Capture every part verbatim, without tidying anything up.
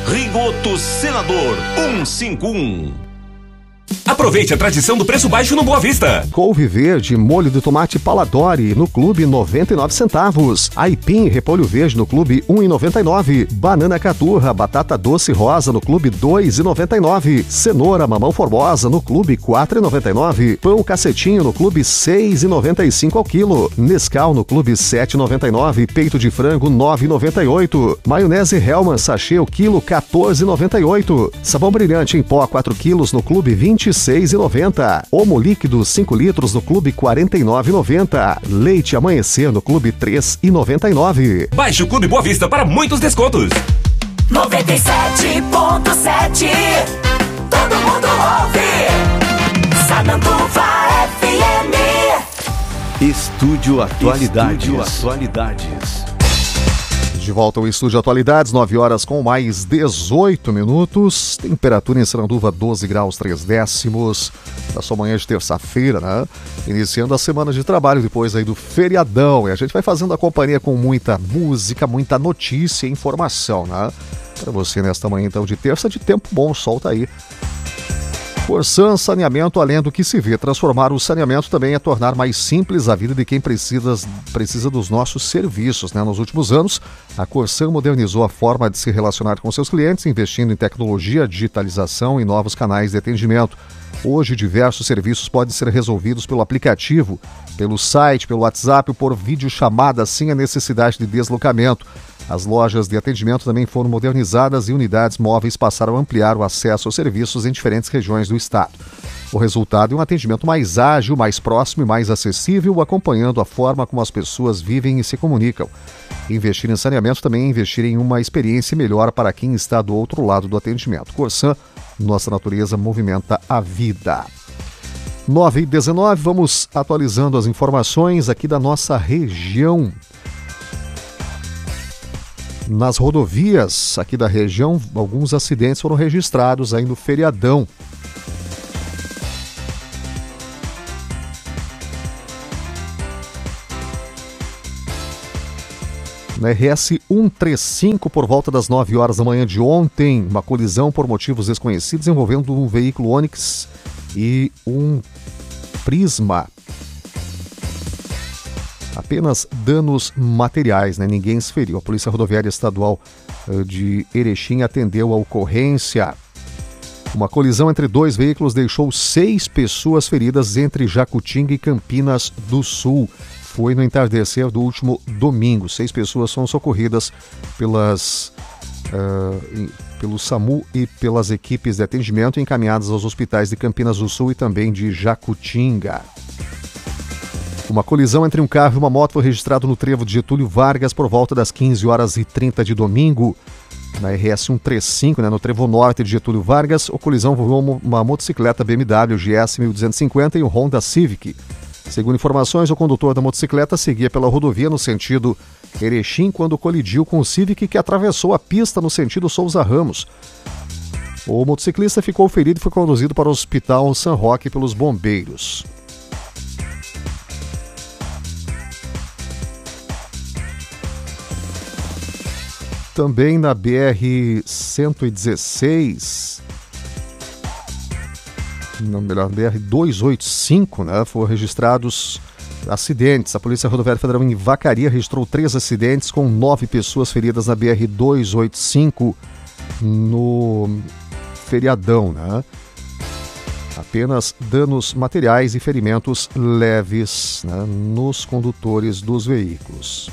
Rigoto Senador cento e cinquenta e um. Aproveite a tradição do preço baixo no Boa Vista. Couve verde, molho de tomate Paladori no Clube noventa e nove centavos. Aipim, repolho verde no Clube um real e noventa e nove centavos. Banana caturra, batata doce rosa no Clube dois reais e noventa e nove centavos. Cenoura mamão formosa no Clube quatro reais e noventa e nove centavos. Pão cacetinho no Clube seis reais e noventa e cinco centavos ao quilo. Nescau no Clube sete reais e noventa e nove centavos. Peito de frango nove reais e noventa e oito centavos. Maionese Hellmann sachê o quilo quatorze reais e noventa e oito centavos. Sabão brilhante em pó quatro quilos no Clube vinte e seis reais e noventa centavos. Omo líquido cinco litros no Clube quarenta e nove reais e noventa centavos. Leite Amanhecer no Clube três reais e noventa e nove centavos. Baixe o Clube Boa Vista para muitos descontos. noventa e sete ponto sete. Todo mundo ouve. Sananduva F M. Estúdio Atualidades. Estúdio Atualidades. De volta ao Estúdio Atualidades, nove horas com mais dezoito minutos. Temperatura em Sananduva doze graus três décimos. Da sua manhã de terça-feira, né? Iniciando a semana de trabalho depois aí do feriadão. E a gente vai fazendo a companhia com muita música, muita notícia e informação, né? Para você nesta manhã então de terça, de tempo bom, sol tá aí. Corsan Saneamento, além do que se vê, transformar o saneamento também é tornar mais simples a vida de quem precisa, precisa dos nossos serviços, né? Nos últimos anos, a Corsan modernizou a forma de se relacionar com seus clientes, investindo em tecnologia, digitalização e novos canais de atendimento. Hoje, diversos serviços podem ser resolvidos pelo aplicativo, pelo site, pelo WhatsApp ou por videochamada, sem a necessidade de deslocamento. As lojas de atendimento também foram modernizadas e unidades móveis passaram a ampliar o acesso aos serviços em diferentes regiões do estado. O resultado é um atendimento mais ágil, mais próximo e mais acessível, acompanhando a forma como as pessoas vivem e se comunicam. Investir em saneamento também é investir em uma experiência melhor para quem está do outro lado do atendimento. Corsan, nossa natureza movimenta a vida. nove e dezenove, vamos atualizando as informações aqui da nossa região. Nas rodovias aqui da região, alguns acidentes foram registrados aí no feriadão. Na R S cento e trinta e cinco, por volta das nove horas da manhã de ontem, uma colisão por motivos desconhecidos envolvendo um veículo Onix e um Prisma. Apenas danos materiais, né? Ninguém se feriu. A Polícia Rodoviária Estadual de Erechim atendeu a ocorrência. Uma colisão entre dois veículos deixou seis pessoas feridas entre Jacutinga e Campinas do Sul. Foi no entardecer do último domingo. Seis pessoas são socorridas pelas, uh, pelo SAMU e pelas equipes de atendimento e encaminhadas aos hospitais de Campinas do Sul e também de Jacutinga. Uma colisão entre um carro e uma moto foi registrado no trevo de Getúlio Vargas por volta das quinze horas e trinta de domingo. Na R S cento e trinta e cinco, né, no trevo norte de Getúlio Vargas, a colisão envolveu uma motocicleta B M W G S mil duzentos e cinquenta e um Honda Civic. Segundo informações, o condutor da motocicleta seguia pela rodovia no sentido Erechim quando colidiu com o Civic que atravessou a pista no sentido Souza Ramos. O motociclista ficou ferido e foi conduzido para o Hospital San Roque pelos bombeiros. Também na B R cento e dezesseis, não, melhor, B R duzentos e oitenta e cinco, né, foram registrados acidentes. A Polícia Rodoviária Federal em Vacaria registrou três acidentes com nove pessoas feridas na B R duzentos e oitenta e cinco no feriadão, né? Apenas danos materiais e ferimentos leves, né, nos condutores dos veículos.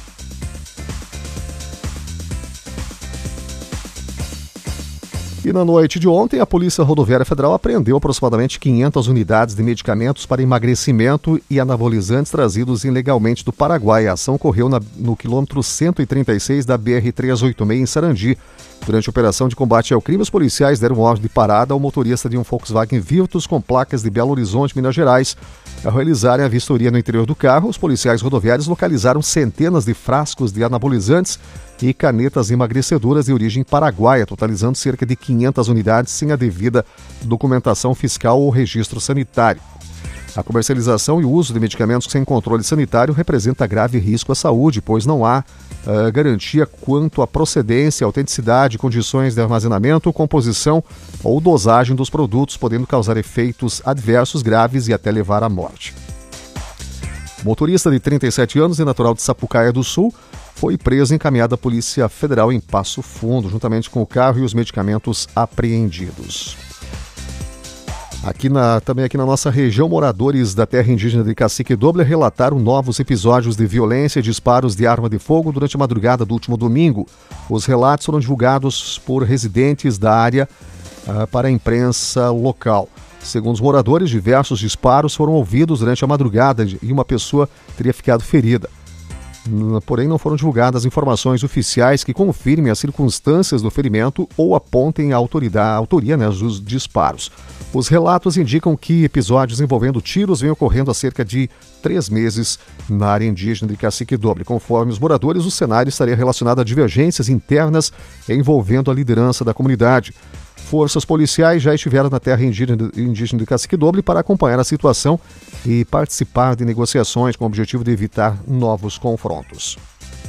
E na noite de ontem, a Polícia Rodoviária Federal apreendeu aproximadamente quinhentas unidades de medicamentos para emagrecimento e anabolizantes trazidos ilegalmente do Paraguai. A ação ocorreu na, no quilômetro cento e trinta e seis da B R trezentos e oitenta e seis em Sarandi. Durante a operação de combate ao crime, os policiais deram ordem de parada ao motorista de um Volkswagen Virtus com placas de Belo Horizonte, Minas Gerais. Ao realizarem a vistoria no interior do carro, os policiais rodoviários localizaram centenas de frascos de anabolizantes e canetas emagrecedoras de origem paraguaia, totalizando cerca de quinhentas unidades sem a devida documentação fiscal ou registro sanitário. A comercialização e o uso de medicamentos sem controle sanitário representa grave risco à saúde, pois não há uh, garantia quanto à procedência, autenticidade, condições de armazenamento, composição ou dosagem dos produtos, podendo causar efeitos adversos graves e até levar à morte. O motorista de trinta e sete anos e natural de Sapucaia do Sul foi preso e encaminhado à Polícia Federal em Passo Fundo, juntamente com o carro e os medicamentos apreendidos. Aqui na, também aqui na nossa região, moradores da terra indígena de Cacique Doble relataram novos episódios de violência e disparos de arma de fogo durante a madrugada do último domingo. Os relatos foram divulgados por residentes da área uh, para a imprensa local. Segundo os moradores, diversos disparos foram ouvidos durante a madrugada e uma pessoa teria ficado ferida. Porém, não foram divulgadas informações oficiais que confirmem as circunstâncias do ferimento ou apontem a, autoridade, a autoria né, dos disparos. Os relatos indicam que episódios envolvendo tiros vêm ocorrendo há cerca de três meses na área indígena de Cacique Doble. Conforme os moradores, o cenário estaria relacionado a divergências internas envolvendo a liderança da comunidade. Forças policiais já estiveram na terra indígena de Cacique Doble para acompanhar a situação e participar de negociações com o objetivo de evitar novos confrontos.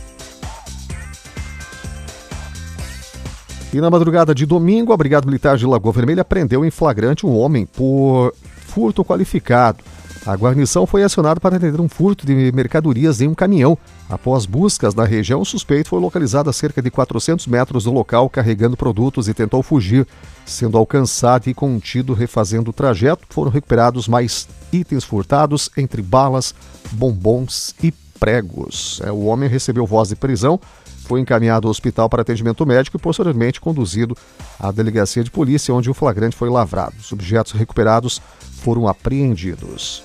E na madrugada de domingo, a Brigada Militar de Lagoa Vermelha prendeu em flagrante um homem por furto qualificado. A guarnição foi acionada para atender um furto de mercadorias em um caminhão. Após buscas na região, o suspeito foi localizado a cerca de quatrocentos metros do local, carregando produtos e tentou fugir. Sendo alcançado e contido refazendo o trajeto, foram recuperados mais itens furtados, entre balas, bombons e pregos. O homem recebeu voz de prisão, foi encaminhado ao hospital para atendimento médico e posteriormente conduzido à delegacia de polícia, onde o flagrante foi lavrado. Os objetos recuperados foram apreendidos.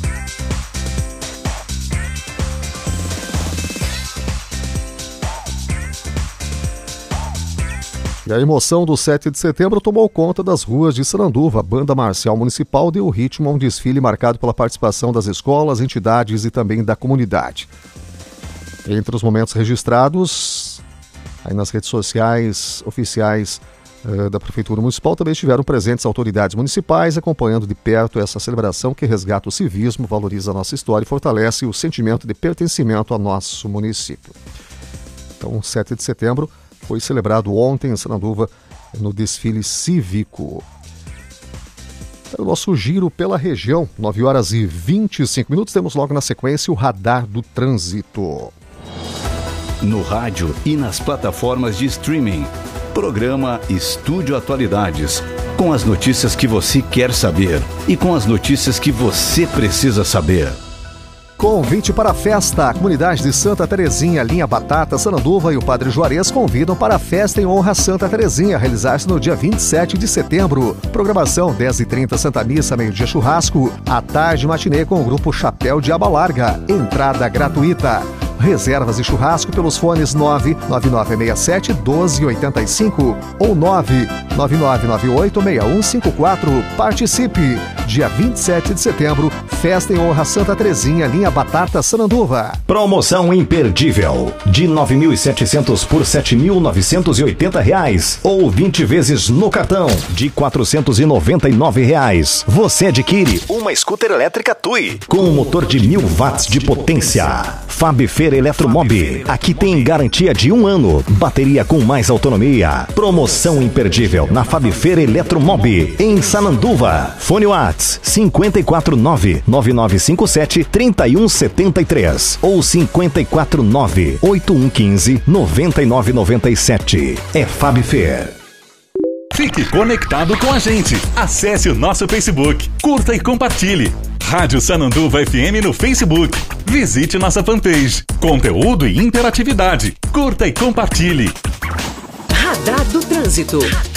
E a emoção do sete de setembro tomou conta das ruas de Sananduva. A Banda Marcial Municipal deu ritmo a um desfile marcado pela participação das escolas, entidades e também da comunidade. Entre os momentos registrados, aí nas redes sociais oficiais uh, da Prefeitura Municipal, também estiveram presentes autoridades municipais, acompanhando de perto essa celebração que resgata o civismo, valoriza a nossa história e fortalece o sentimento de pertencimento ao nosso município. Então, sete de setembro foi celebrado ontem em Sananduva no desfile cívico. O nosso giro pela região, nove horas e vinte e cinco minutos, temos logo na sequência o Radar do Trânsito. No rádio e nas plataformas de streaming. Programa Estúdio Atualidades. Com as notícias que você quer saber e com as notícias que você precisa saber. Convite para a festa. A comunidade de Santa Terezinha, Linha Batata, Sananduva e o Padre Juarez convidam para a festa em honra a Santa Terezinha, realizar-se no dia vinte e sete de setembro. Programação: dez e trinta Santa Missa, meio-dia churrasco, à tarde matinê com o grupo Chapéu de Aba Larga. Entrada gratuita. Reservas e churrasco pelos fones nove nove nove seis sete um dois oito cinco ou nove nove nove nove oito seis um cinco quatro. Participe! Dia vinte e sete de setembro, festa em honra Santa Terezinha, Linha Batata, Sananduva. Promoção imperdível de nove mil e setecentos por sete mil novecentos e oitenta reais ou vinte vezes no cartão de quatrocentos e noventa e nove reais. Você adquire uma scooter elétrica Tui com um motor de mil watts de potência. Fabfer Eletromob. Aqui tem garantia de um ano. Bateria com mais autonomia. Promoção imperdível na Fabfer Eletromob em Sananduva. Fone Whats cinco quatro nove nove nove cinco sete três um sete três ou cinco quatro nove oito um um cinco nove nove nove sete. É Fabfer. Fique conectado com a gente. Acesse o nosso Facebook, curta e compartilhe. Rádio Sananduva F M no Facebook. Visite nossa fanpage. Conteúdo e interatividade. Curta e compartilhe. Radar do Trânsito.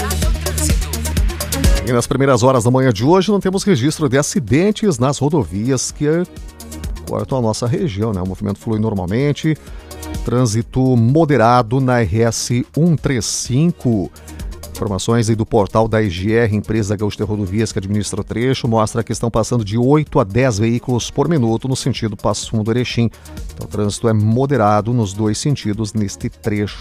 E nas primeiras horas da manhã de hoje não temos registro de acidentes nas rodovias que cortam a nossa região, né? O movimento flui normalmente. Trânsito moderado na R S cento e trinta e cinco. Informações aí do portal da E G R, empresa Gaúcha de Rodovias que administra o trecho, mostra que estão passando de oito a dez veículos por minuto no sentido Passo Fundo Erechim. Então o trânsito é moderado nos dois sentidos neste trecho.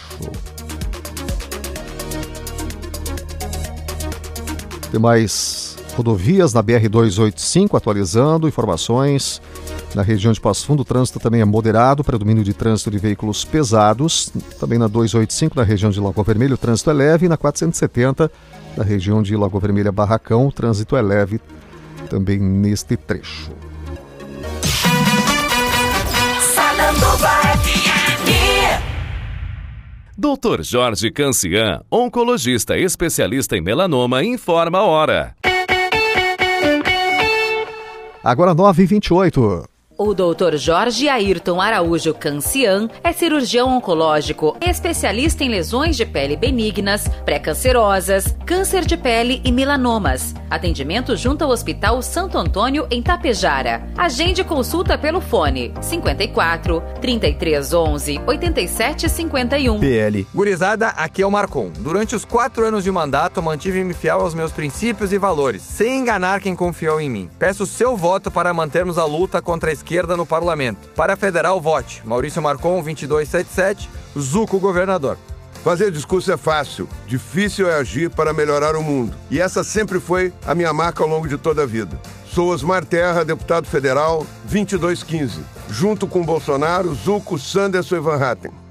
Tem mais rodovias na B R duzentos e oitenta e cinco atualizando informações. Na região de Passo Fundo, o trânsito também é moderado, predomínio de trânsito de veículos pesados. Também na duzentos e oitenta e cinco, na região de Lagoa Vermelha, o trânsito é leve. E na quatrocentos e setenta, na região de Lagoa Vermelha Barracão, o trânsito é leve também neste trecho. doutor Jorge Cancian, oncologista especialista em melanoma, informa a hora. Agora nove e vinte e oito. O doutor Jorge Ayrton Araújo Cancian é cirurgião oncológico, especialista em lesões de pele benignas, pré-cancerosas, câncer de pele e melanomas. Atendimento junto ao Hospital Santo Antônio, em Tapejara. Agende consulta pelo fone cinquenta e quatro, trinta e três, onze, oitenta e sete, cinquenta e um. P L. Gurizada, aqui é o Marcon. Durante os quatro anos de mandato, mantive-me fiel aos meus princípios e valores, sem enganar quem confiou em mim. Peço seu voto para mantermos a luta contra a esquerda no parlamento. Para federal, vote Maurício Marcon, vinte e dois setenta e sete, Zuco, governador. Fazer discurso é fácil, difícil é agir para melhorar o mundo. E essa sempre foi a minha marca ao longo de toda a vida. Sou Osmar Terra, deputado federal, vinte e dois quinze. Junto com Bolsonaro, Zuco, Sanderson e Van Hatten.